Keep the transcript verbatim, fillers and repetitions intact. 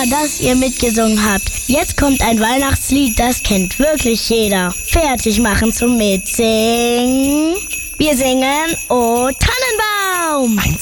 prima, dass ihr mitgesungen habt. Jetzt kommt ein Weihnachtslied, das kennt wirklich jeder. Fertig machen zum Mitsingen. Wir singen O Tannenbaum.